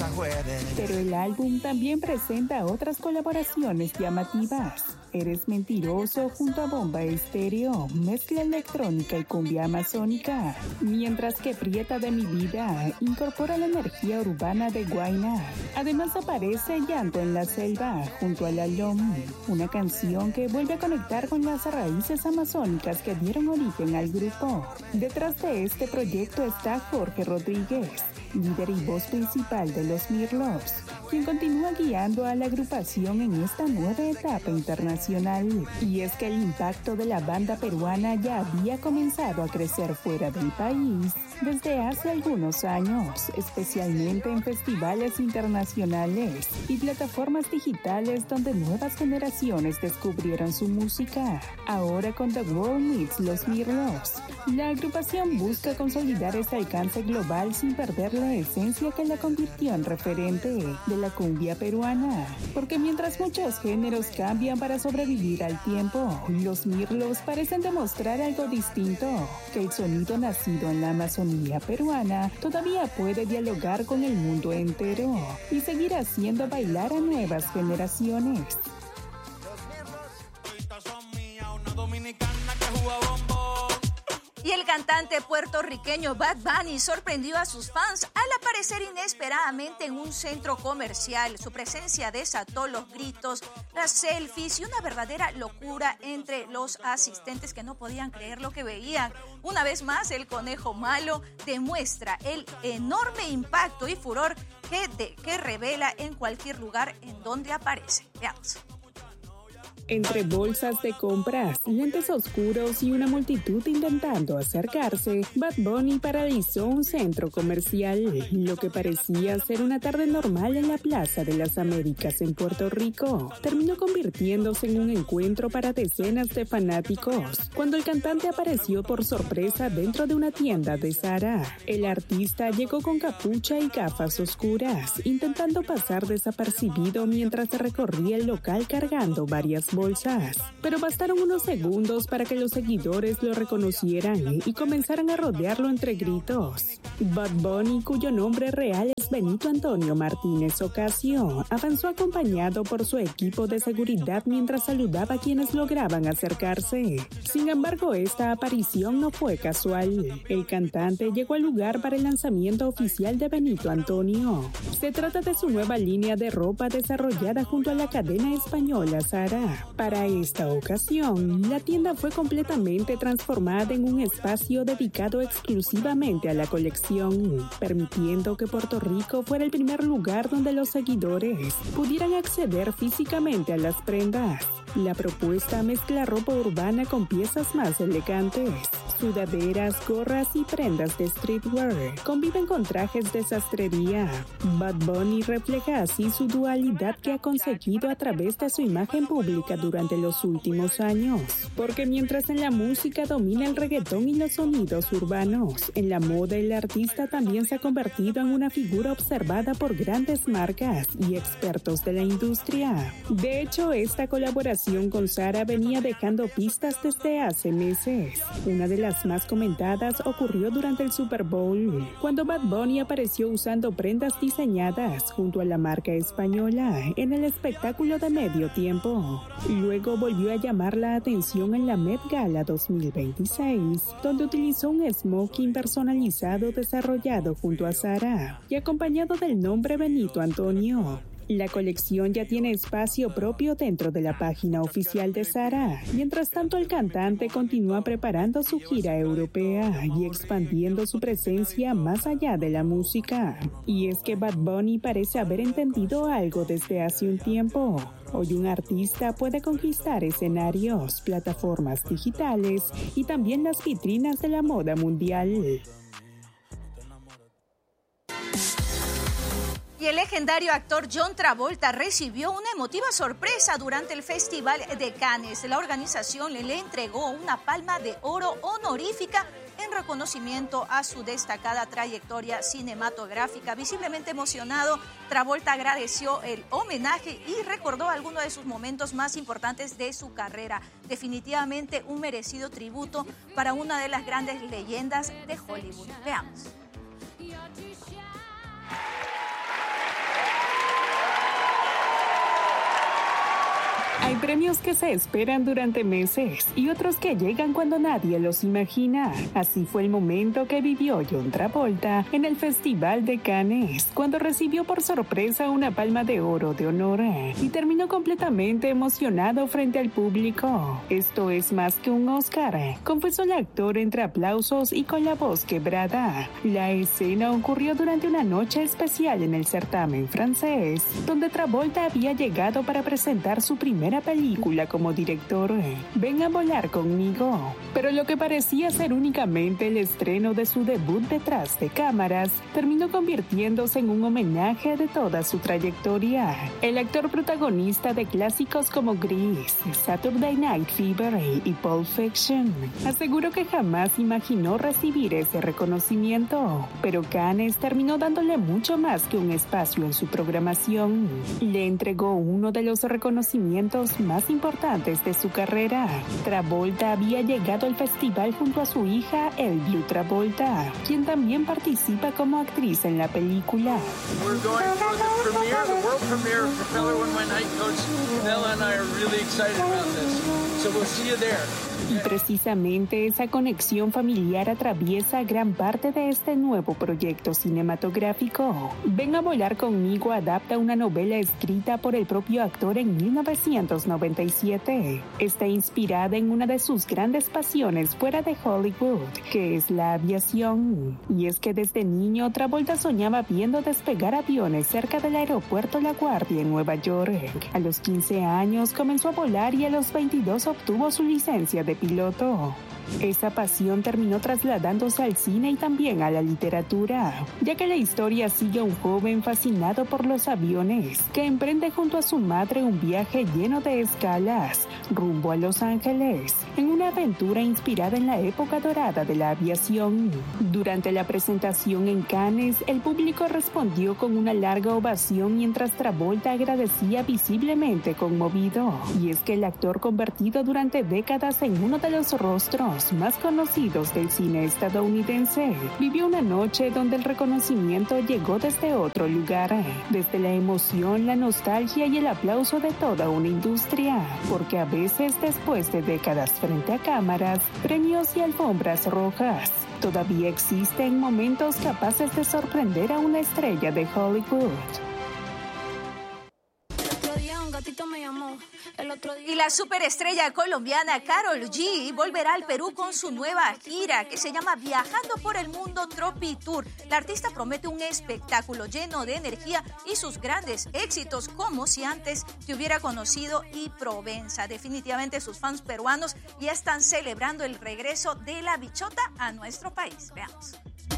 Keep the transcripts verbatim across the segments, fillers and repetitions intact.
Pero el álbum también presenta otras colaboraciones llamativas. Eres Mentiroso junto a Bomba Estéreo, mezcla electrónica y cumbia amazónica, mientras que Prieta de mi vida incorpora la energía urbana de Guayna. Además aparece Llanto en la selva junto a La Lom, una canción que vuelve a conectar con las raíces amazónicas que dieron origen al grupo. Detrás de este proyecto está Jorge Rodríguez, líder y voz principal de los Mirlos, quien continúa guiando a la agrupación en esta nueva etapa internacional. Y es que el impacto de la banda peruana ya había comenzado a crecer fuera del país desde hace algunos años, especialmente en festivales internacionales y plataformas digitales donde nuevas generaciones descubrieron su música. Ahora con The World Meets Los Mirlos, la agrupación busca consolidar ese alcance global sin perder la esencia que la convirtió en referente de la cumbia peruana. Porque mientras muchos géneros cambian para sobrevivir al tiempo, los Mirlos parecen demostrar algo distinto, que el sonido nacido en la Amazonía peruana todavía puede dialogar con el mundo entero y seguir haciendo bailar a nuevas generaciones. Y el cantante puertorriqueño Bad Bunny sorprendió a sus fans al aparecer inesperadamente en un centro comercial. Su presencia desató los gritos, las selfies y una verdadera locura entre los asistentes que no podían creer lo que veían. Una vez más, el conejo malo demuestra el enorme impacto y furor que, de, que revela en cualquier lugar en donde aparece. Veamos. Entre bolsas de compras, lentes oscuros y una multitud intentando acercarse, Bad Bunny paralizó un centro comercial, lo que parecía ser una tarde normal en la Plaza de las Américas en Puerto Rico. Terminó convirtiéndose en un encuentro para decenas de fanáticos, cuando el cantante apareció por sorpresa dentro de una tienda de Zara. El artista llegó con capucha y gafas oscuras, intentando pasar desapercibido mientras recorría el local cargando varias bolsas, pero bastaron unos segundos para que los seguidores lo reconocieran y comenzaran a rodearlo entre gritos. Bad Bunny, cuyo nombre real es Benito Antonio Martínez Ocasio, avanzó acompañado por su equipo de seguridad mientras saludaba a quienes lograban acercarse. Sin embargo, esta aparición no fue casual. El cantante llegó al lugar para el lanzamiento oficial de Benito Antonio. Se trata de su nueva línea de ropa desarrollada junto a la cadena española Zara. Para esta ocasión, la tienda fue completamente transformada en un espacio dedicado exclusivamente a la colección, permitiendo que Puerto Rico fuera el primer lugar donde los seguidores pudieran acceder físicamente a las prendas. La propuesta mezcla ropa urbana con piezas más elegantes. Sudaderas, gorras y prendas de streetwear conviven con trajes de sastrería. Bad Bunny refleja así su dualidad que ha conseguido a través de su imagen pública durante los últimos años. Porque mientras en la música domina el reggaetón y los sonidos urbanos, en la moda el artista también se ha convertido en una figura observada por grandes marcas y expertos de la industria. De hecho, esta colaboración con Zara venía dejando pistas desde hace meses. Una de las más comentadas ocurrió durante el Super Bowl, cuando Bad Bunny apareció usando prendas diseñadas junto a la marca española en el espectáculo de medio tiempo. Luego volvió a llamar la atención en la Met Gala dos mil veintiséis, donde utilizó un smoking personalizado desarrollado junto a Zara y acompañado del nombre Benito Antonio. La colección ya tiene espacio propio dentro de la página oficial de Zara. Mientras tanto, el cantante continúa preparando su gira europea y expandiendo su presencia más allá de la música. Y es que Bad Bunny parece haber entendido algo desde hace un tiempo. Hoy un artista puede conquistar escenarios, plataformas digitales y también las vitrinas de la moda mundial. Y el legendario actor John Travolta recibió una emotiva sorpresa durante el Festival de Cannes. La organización le entregó una palma de oro honorífica en reconocimiento a su destacada trayectoria cinematográfica. Visiblemente emocionado, Travolta agradeció el homenaje y recordó algunos de sus momentos más importantes de su carrera. Definitivamente un merecido tributo para una de las grandes leyendas de Hollywood. Veamos. Premios que se esperan durante meses y otros que llegan cuando nadie los imagina. Así fue el momento que vivió John Travolta en el Festival de Cannes, cuando recibió por sorpresa una palma de oro de honor y terminó completamente emocionado frente al público. Esto es más que un Oscar, confesó el actor entre aplausos y con la voz quebrada. La escena ocurrió durante una noche especial en el certamen francés, donde Travolta había llegado para presentar su primera película película como director, Ven a volar conmigo. Pero lo que parecía ser únicamente el estreno de su debut detrás de cámaras, terminó convirtiéndose en un homenaje de toda su trayectoria. El actor protagonista de clásicos como Grease, Saturday Night Fever y Pulp Fiction aseguró que jamás imaginó recibir ese reconocimiento, pero Cannes terminó dándole mucho más que un espacio en su programación. Le entregó uno de los reconocimientos más importantes de su carrera. Travolta había llegado al festival junto a su hija, Elvie Travolta, quien también participa como actriz en la película. We're going for the premiere, the world premiere for Feller One My Night Coach. Nella and I are really excited about this. So we'll see you there. Y precisamente esa conexión familiar atraviesa gran parte de este nuevo proyecto cinematográfico. Ven a volar conmigo adapta una novela escrita por el propio actor en mil novecientos noventa y siete. Está inspirada en una de sus grandes pasiones fuera de Hollywood, que es la aviación. Y es que desde niño Travolta soñaba viendo despegar aviones cerca del aeropuerto La Guardia en Nueva York. A los quince años comenzó a volar y a los veintidós obtuvo su licencia de piloto. Esa pasión terminó trasladándose al cine y también a la literatura, ya que la historia sigue a un joven fascinado por los aviones, que emprende junto a su madre un viaje lleno de escalas, rumbo a Los Ángeles, en una aventura inspirada en la época dorada de la aviación. Durante la presentación en Cannes, el público respondió con una larga ovación mientras Travolta agradecía visiblemente conmovido. Y es que el actor convertido durante décadas en uno de los rostros más conocidos del cine estadounidense vivió una noche donde el reconocimiento llegó desde otro lugar, desde la emoción, la nostalgia y el aplauso de toda una industria, porque a veces después de décadas frente a cámaras, premios y alfombras rojas, todavía existen momentos capaces de sorprender a una estrella de Hollywood. Y la superestrella colombiana Karol G volverá al Perú con su nueva gira que se llama Viajando por el Mundo Tropi Tour. La artista promete un espectáculo lleno de energía y sus grandes éxitos como si antes te hubiera conocido y Provenza. Definitivamente sus fans peruanos ya están celebrando el regreso de la bichota a nuestro país. Veamos.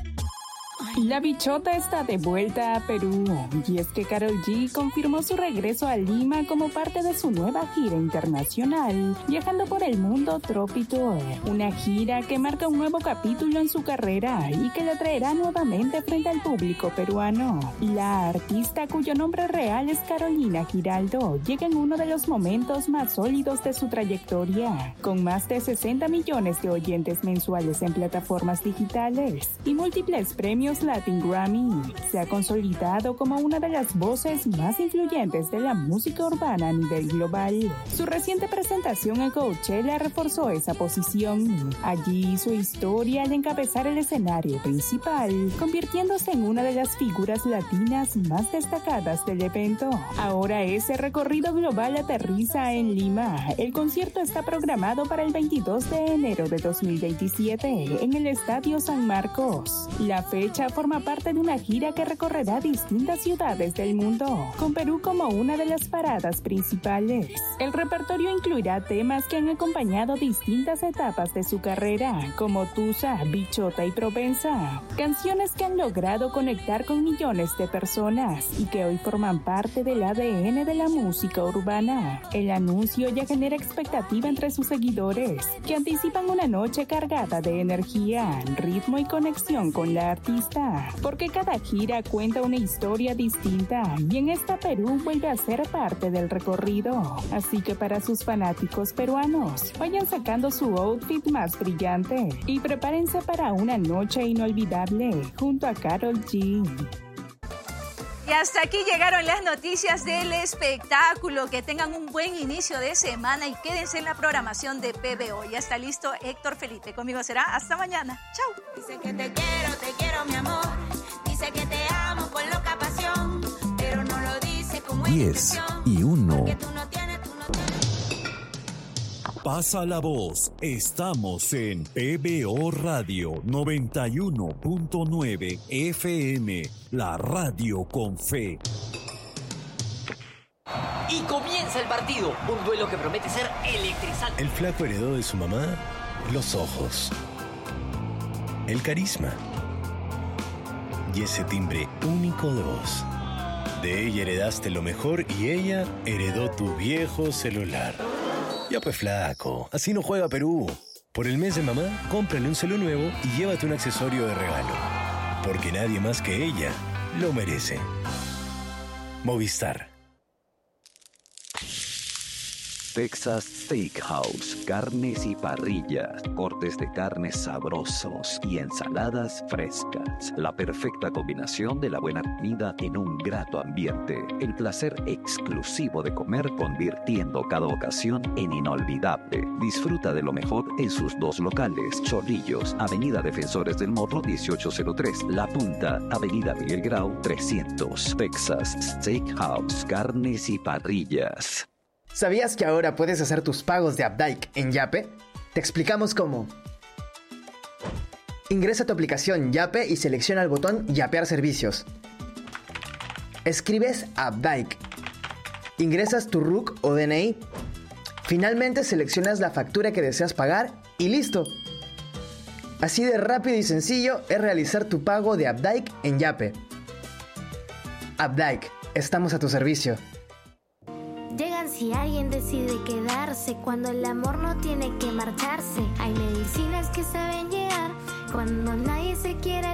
La bichota está de vuelta a Perú, y es que Karol G confirmó su regreso a Lima como parte de su nueva gira internacional, Viajando por el Mundo Tropi Tour, una gira que marca un nuevo capítulo en su carrera y que la traerá nuevamente frente al público peruano. La artista, cuyo nombre real es Carolina Giraldo, llega en uno de los momentos más sólidos de su trayectoria, con más de sesenta millones de oyentes mensuales en plataformas digitales y múltiples premios Latin Grammy. Se ha consolidado como una de las voces más influyentes de la música urbana a nivel global. Su reciente presentación en Coachella reforzó esa posición. Allí hizo historia al encabezar el escenario principal, convirtiéndose en una de las figuras latinas más destacadas del evento. Ahora ese recorrido global aterriza en Lima. El concierto está programado para el veintidós de enero de dos mil veintisiete en el Estadio San Marcos. La fecha forma parte de una gira que recorrerá distintas ciudades del mundo, con Perú como una de las paradas principales. El repertorio incluirá temas que han acompañado distintas etapas de su carrera, como Tusa, Bichota y Provenza, canciones que han logrado conectar con millones de personas y que hoy forman parte del A D N de la música urbana. El anuncio ya genera expectativa entre sus seguidores, que anticipan una noche cargada de energía, ritmo y conexión con la artista, porque cada gira cuenta una historia distinta y en esta Perú vuelve a ser parte del recorrido. Así que para sus fanáticos peruanos, vayan sacando su outfit más brillante y prepárense para una noche inolvidable junto a Karol G. Y hasta aquí llegaron las noticias del espectáculo. Que tengan un buen inicio de semana y quédense en la programación de P B O. Ya está listo Héctor Felipe. Conmigo será hasta mañana. Chau. Dice que te quiero, te quiero, mi amor. Dice que te amo con loca pasión, pero no lo dice como diez y uno. Pasa la voz. Estamos en P B O Radio noventa y uno punto nueve F M, la radio con fe. Y comienza el partido, un duelo que promete ser electrizante. El flaco heredó de su mamá los ojos, el carisma y ese timbre único de voz. De ella heredaste lo mejor y ella heredó tu viejo celular. Ya pues flaco, así no juega Perú. Por el mes de mamá, cómprale un celu nuevo y llévate un accesorio de regalo. Porque nadie más que ella lo merece. Movistar. Texas Steakhouse, carnes y parrillas, cortes de carnes sabrosos y ensaladas frescas. La perfecta combinación de la buena comida en un grato ambiente. El placer exclusivo de comer convirtiendo cada ocasión en inolvidable. Disfruta de lo mejor en sus dos locales. Chorrillos, Avenida Defensores del Morro dieciocho cero tres. La Punta, Avenida Miguel Grau trescientos. Texas Steakhouse, carnes y parrillas. ¿Sabías que ahora puedes hacer tus pagos de Updike en Yape? Te explicamos cómo. Ingresa a tu aplicación Yape y selecciona el botón Yapear servicios. Escribes Updike. Ingresas tu R U C o D N I. Finalmente seleccionas la factura que deseas pagar y ¡listo! Así de rápido y sencillo es realizar tu pago de Updike en Yape. Updike, estamos a tu servicio. Llegan si alguien decide quedarse, cuando el amor no tiene que marcharse. Hay medicinas que saben llegar cuando nadie se quiere